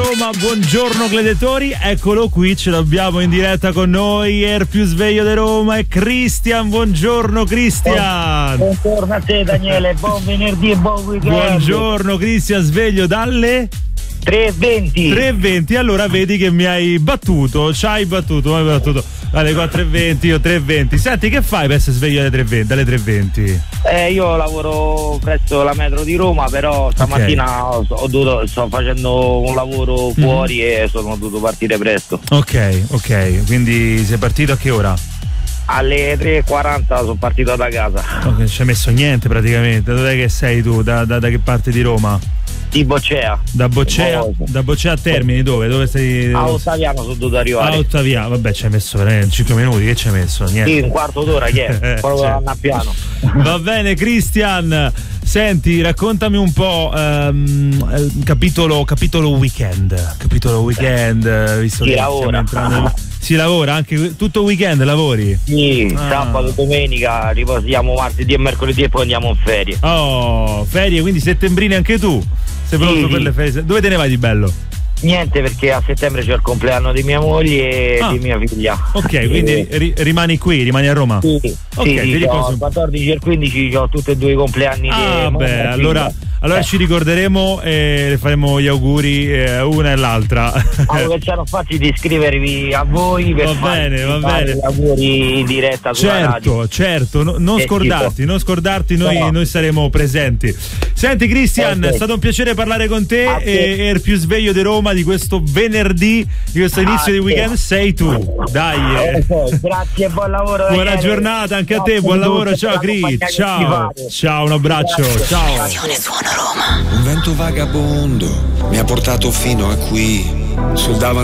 Roma, buongiorno gladiatori, eccolo qui, ce l'abbiamo in diretta con noi, il più sveglio di Roma è Cristian. Buongiorno Cristian. Buongiorno a te Daniele, buon venerdì e buon weekend. Buongiorno Cristian, sveglio dalle 3:20. Allora vedi che mi hai battuto, mi hai battuto alle 4:20, io 3:20. Senti, che fai per essere sveglio dalle 3:20? Io lavoro presso la metro di Roma, però stamattina sto facendo un lavoro fuori e sono dovuto partire presto. Ok, quindi sei partito a che ora? Alle 3:40 sono partito da casa. Non ci hai messo niente praticamente. Dov'è che sei tu? Da che parte di Roma? Di Boccea. Da Boccea a Termini, dove stai? A Ottaviano sono dovuto arrivare. A Ottaviano, vabbè, ci hai messo veramente 5 minuti, che ci hai messo? Niente. Sì, un quarto d'ora, che è? Proprio a piano. Va bene, Cristian. Senti, raccontami un po' capitolo weekend. Visto si che lavora. Si lavora anche tutto weekend, lavori? Sì, sabato, domenica, riposiamo martedì e mercoledì e poi andiamo in ferie. Oh, ferie, quindi settembrine anche tu? Sei pronto per le ferie? Dove te ne vai di bello? Niente, perché a settembre c'è il compleanno di mia moglie e di mia figlia. Ok, quindi rimani a Roma? Sì, ok, il 14 e il 15 ho tutti e due i compleanni allora ci ricorderemo e le faremo gli auguri una e l'altra. Che ci hanno fatti di iscrivervi a voi per va bene. gli auguri in diretta sulla radio. Certo, non scordarti, noi saremo presenti. Senti Cristian, è stato un piacere parlare con te e il più sveglio di Roma di questo venerdì, di questo inizio di weekend sei tu. Dai. Grazie e buon lavoro. Buona giornata anche a te, buon lavoro, ciao Cris. Ciao, un abbraccio. Ciao. Un vento vagabondo mi ha portato fino a qui sul davanti